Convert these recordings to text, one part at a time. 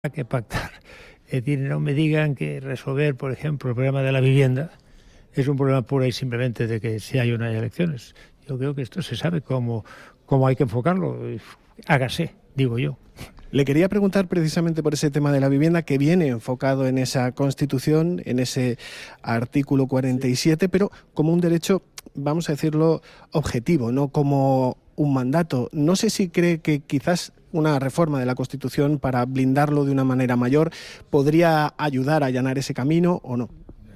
que pactar. Es decir, no me digan que resolver, por ejemplo, el problema de la vivienda es un problema pura y simplemente de que si hay o no hay elecciones. Yo creo que esto se sabe cómo hay que enfocarlo. Hágase, digo yo. Le quería preguntar precisamente por ese tema de la vivienda que viene enfocado en esa Constitución, en ese artículo 47, pero como un derecho, vamos a decirlo, objetivo, no como un mandato. No sé si cree que quizás una reforma de la Constitución para blindarlo de una manera mayor podría ayudar a allanar ese camino o no.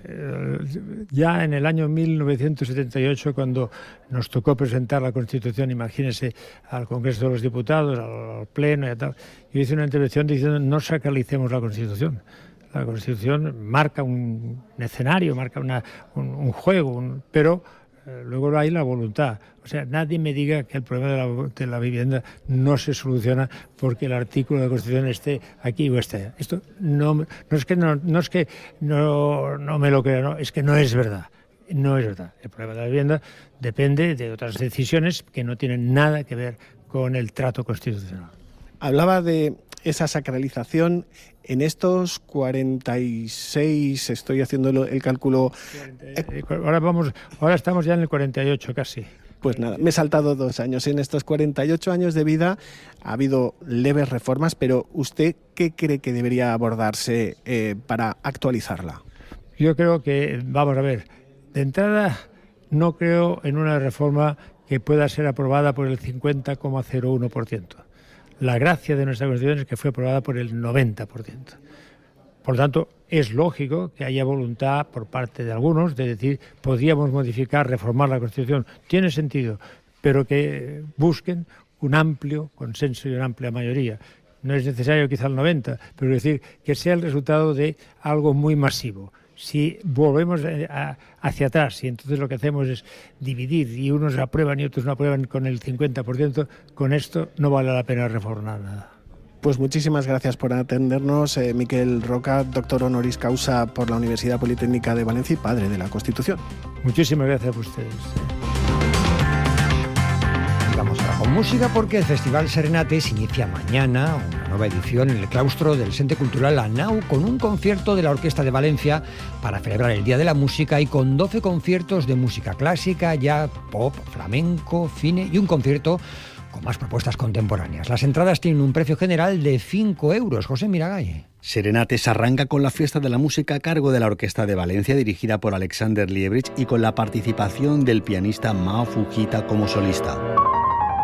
Ya en el año 1978, cuando nos tocó presentar la Constitución, imagínense, al Congreso de los Diputados, al Pleno y tal, yo hice una intervención diciendo no sacralicemos la Constitución. La Constitución marca un escenario, marca un juego, pero luego hay la voluntad. O sea, nadie me diga que el problema de la vivienda no se soluciona porque el artículo de la Constitución esté aquí o esté allá. Esto no es que no me lo crea, no, es que no es verdad. No es verdad. El problema de la vivienda depende de otras decisiones que no tienen nada que ver con el trato constitucional. Hablaba de esa sacralización en estos 46, estoy haciendo el cálculo. Ahora estamos ya en el 48 casi. Pues nada, me he saltado 2 años. En estos 48 años de vida ha habido leves reformas, pero ¿usted qué cree que debería abordarse para actualizarla? Yo creo que, vamos a ver, de entrada no creo en una reforma que pueda ser aprobada por el 50,01%. La gracia de nuestra Constitución es que fue aprobada por el 90%. Por lo tanto, es lógico que haya voluntad por parte de algunos de decir, podríamos modificar, reformar la Constitución. Tiene sentido, pero que busquen un amplio consenso y una amplia mayoría. No es necesario quizá el 90%, pero es decir, que sea el resultado de algo muy masivo. Si volvemos hacia atrás y entonces lo que hacemos es dividir y unos aprueban y otros no aprueban con el 50%, con esto no vale la pena reformar nada. Pues muchísimas gracias por atendernos, Miquel Roca, doctor honoris causa por la Universidad Politécnica de Valencia y padre de la Constitución. Muchísimas gracias a ustedes. Vamos ahora con música porque el Festival Serenates inicia mañana una nueva edición en el claustro del Centre Cultural Anau con un concierto de la Orquesta de Valencia para celebrar el Día de la Música y con 12 conciertos de música clásica, jazz, pop, flamenco, cine y un concierto con más propuestas contemporáneas. Las entradas tienen un precio general de 5 euros. José Miragalle. Serenates arranca con la fiesta de la música a cargo de la Orquesta de Valencia, dirigida por Alexander Liebrich y con la participación del pianista Mao Fujita como solista.